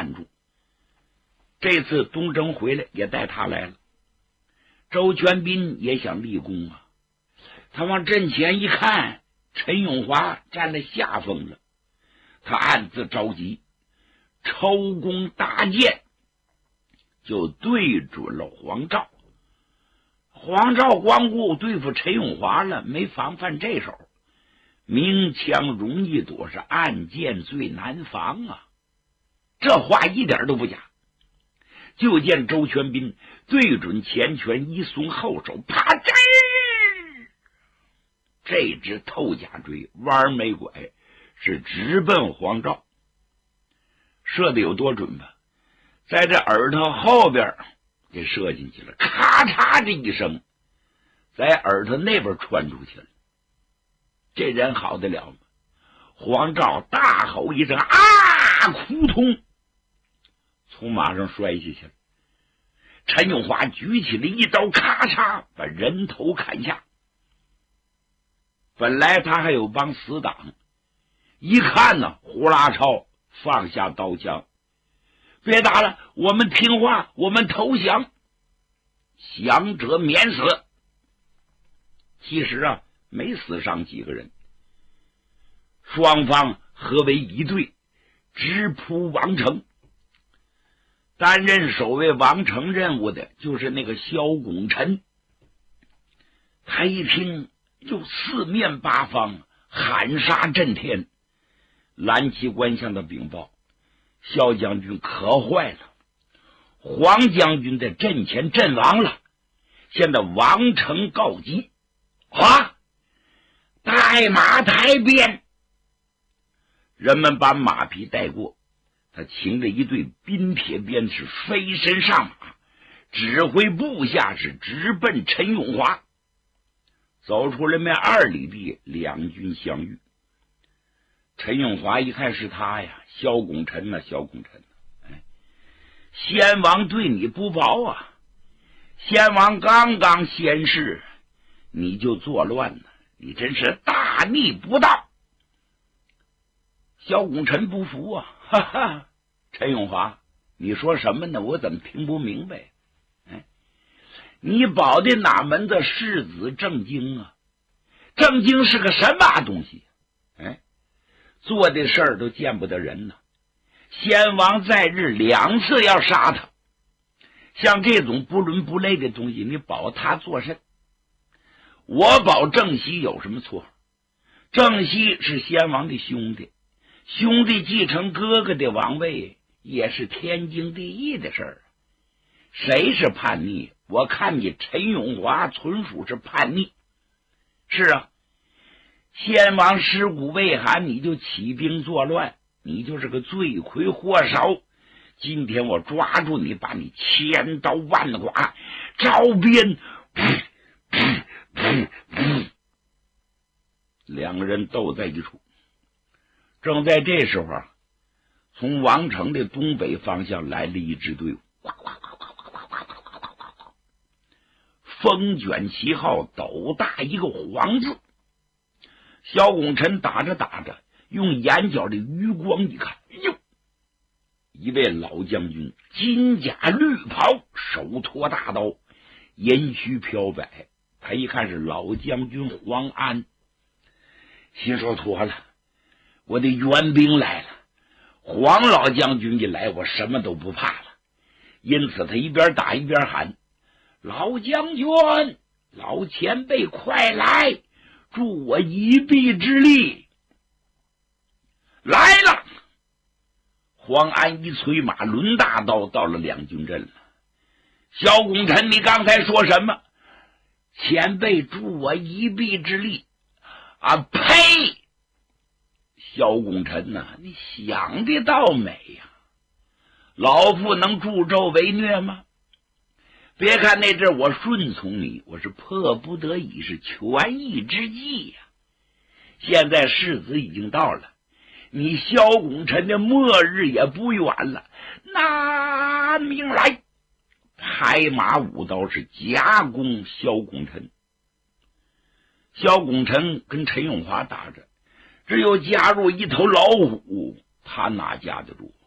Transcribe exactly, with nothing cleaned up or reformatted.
按住。这次东征回来也带他来了，周全斌也想立功啊。他往阵前一看，陈永华占了下风了，他暗自着急，抽弓搭箭，就对准了黄兆。黄兆光顾对付陈永华了，没防范这手。明枪容易躲，是暗箭最难防啊！这话一点都不假。就见周全斌对准前拳一松后手，啪嚓！这只透甲锥弯没拐，是直奔黄兆。射的有多准吧？在这耳朵后边给射进去了，咔嚓这一声，在耳朵那边穿出去了。这人好得了吗？黄兆大吼一声啊，扑通，从马上摔下去了。陈永华举起了一刀，咔嚓把人头砍下。本来他还有帮死党，一看呢，胡拉超放下刀枪，别打了，我们听话，我们投降，降者免死。其实啊，没死伤几个人。双方合为一队，直扑王城。担任守卫王城任务的就是那个萧拱辰。他一听就四面八方喊杀震天，蓝旗官向的禀报，萧将军可坏了，黄将军在阵前阵亡了，现在王城告急啊！带马抬鞭。人们把马匹带过，他擎着一队冰铁鞭是飞身上马，指挥部下是直奔陈永华。走出了面二里地，两军相遇。陈永华一看是他呀，萧拱辰呐、啊，萧拱辰、啊，哎，先王对你不薄啊！先王刚刚仙逝，你就作乱呢，你真是大逆不道！萧拱辰不服啊，哈哈！陈永华，你说什么呢？我怎么听不明白？哎，你保的哪门子世子正经啊？正经是个什么东西？哎，做的事儿都见不得人呢。先王在日两次要杀他，像这种不伦不类的东西，你保他做甚？我保郑熙有什么错？郑熙是先王的兄弟，兄弟继承哥哥的王位也是天经地义的事儿。谁是叛逆？我看你陈永华纯属是叛逆。是啊，先王尸骨未寒，你就起兵作乱，你就是个罪魁祸首。今天我抓住你，把你千刀万剐，招鞭。噗噗噗噗，两个人斗在一处。正在这时候，从王城的东北方向来了一支队伍，风卷旗号，斗大一个黄字。萧拱辰打着打着，用眼角的余光一看，哟，一位老将军，金甲绿袍，手托大刀，银须飘摆。他一看是老将军黄安，心说妥了，我的援兵来了。黄老将军一来，我什么都不怕了。因此他一边打一边喊，老将军，老前辈快来，助我一臂之力。来了。黄安一催马，抡大刀到了两军阵了。萧拱辰，你刚才说什么？前辈助我一臂之力啊！呸！萧拱辰呐、啊，你想的倒美呀、啊！老夫能助纣为虐吗？别看那阵我顺从你，我是迫不得已，是权宜之计呀、啊。现在世子已经到了，你萧拱辰的末日也不远了，拿命来！拍马舞刀是夹攻萧拱辰。萧拱辰跟陈永华打着，只有加入一头老虎，他哪架得住？